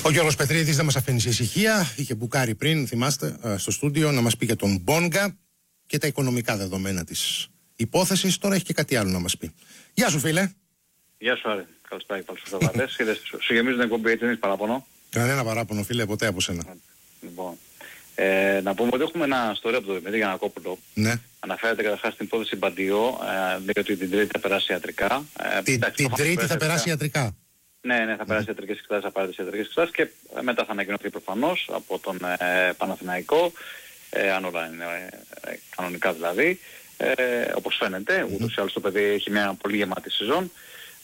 Ο Γιώργος Πετρίδης δεν μας αφήνει σε ησυχία. Είχε μπουκάρει πριν, θυμάστε, στο στούντιο να μας πει για τον Μπόγκα και τα οικονομικά δεδομένα της υπόθεσης. Τώρα έχει και κάτι άλλο να μας πει. Γεια σου, φίλε. Γεια σου, Άρη. Καλησπέρα πάλι στους εβδομάδες. Σου γεμίζω την εκπομπή, έτσι δεν έχεις παράπονο? Κανένα παράπονο, φίλε, ποτέ από σένα. Λοιπόν, να πούμε ότι έχουμε ένα story από τον Δημήτρη Γιαννακόπουλο. Ναι. Αναφέρεται καταρχάς στην υπόθεση Μπαντιό, λέει ότι την Τρίτη θα περάσει ιατρικά. Την Τρίτη θα περάσει ιατρικά. Ναι, θα περάσει ιατρικές εξετάσεις, θα πάρει τις ιατρικές εξετάσεις και μετά θα ανακοινωθεί προφανώς από τον Παναθηναϊκό, αν όλα είναι κανονικά δηλαδή, όπως φαίνεται. Ούτως ή άλλως το παιδί έχει μια πολύ γεμάτη σεζόν.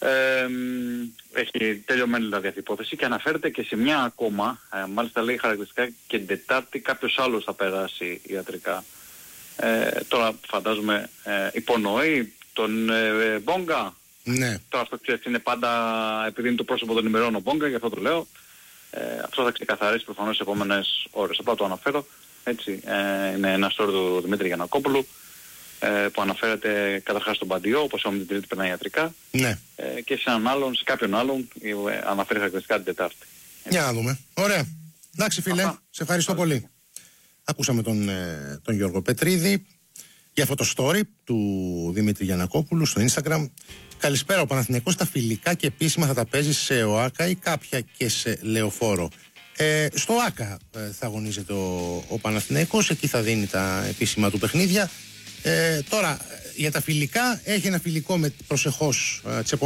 Έχει τελειωμένη δηλαδή αυτή η υπόθεση και αναφέρεται και σε μια ακόμα, μάλιστα λέει χαρακτηριστικά και την Τετάρτη κάποιος άλλος θα περάσει ιατρικά. Τώρα φαντάζομαι υπονοεί τον Μπόγκα. Ναι. Τώρα αυτό ξέρεις είναι πάντα, επειδή είναι το πρόσωπο των ημερών ο Μπόγκα, γι' αυτό το λέω. Αυτό θα ξεκαθαρίσει προφανώς στις επόμενες ώρες. Απλά το αναφέρω. Έτσι, είναι ένα story του Δημήτρη Γιαννακόπουλου που αναφέρεται καταρχάς στον Μπαντιό, όπως είπαμε την Τρίτη περνάει ιατρικά. Ναι. Και σε κάποιον άλλον αναφέρει χαρακτηριστικά την Τετάρτη. Για να δούμε. Ωραία. Εντάξει, φίλε, σε ευχαριστώ πολύ. Ακούσαμε τον Γιώργο Πετρίδη για αυτό το story του Δημήτρη Γιαννακόπουλου στο Instagram. Καλησπέρα, ο Παναθηναϊκός τα φιλικά και επίσημα θα τα παίζει σε ΟΑΚΑ ή κάποια και σε Λεωφόρο. Στο ΟΑΚΑ θα αγωνίζεται ο Παναθηναϊκός, εκεί θα δίνει τα επίσημα του παιχνίδια. Τώρα για τα φιλικά έχει ένα φιλικό με προσεχώς τις